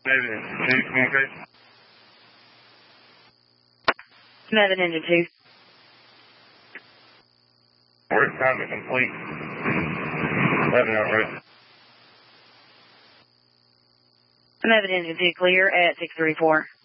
Maybe 2, communicate. 11 engine 2. Work time to complete. 11 out route. 11 engine 2 clear at 634.